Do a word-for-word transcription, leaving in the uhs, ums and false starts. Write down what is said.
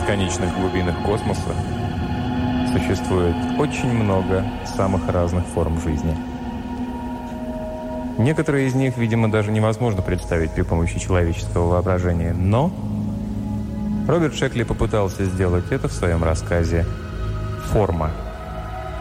бесконечных глубинах космоса существует очень много самых разных форм жизни. Некоторые из них, видимо, даже невозможно представить при помощи человеческого воображения, но Роберт Шекли попытался сделать это в своем рассказе «Форма».